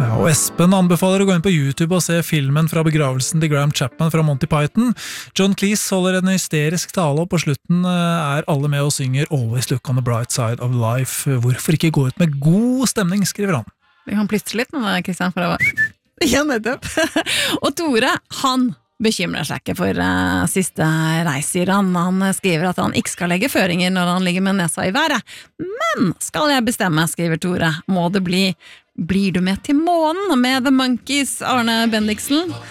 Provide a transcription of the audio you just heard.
Ja, og Espen anbefaler å gå inn på YouTube og se filmen fra begravelsen til Graham Chapman fra Monty Python. John Cleese holder en hysterisk tale, og på slutten alle med og synger Always look on the bright side of life. Hvorfor ikke gå ut med god stemning, skriver han. Vi kan plystre litt nå, Kristian, for det var... Ja, nettopp. Og Tore, han bekymrer seg ikke for siste reiser. Han skriver at han ikke skal legge føringer når han ligger med nesa i været. Men skal jeg bestemme, skriver Tore, må det blir du med til månen med The Monkees, Arne Bendiksen?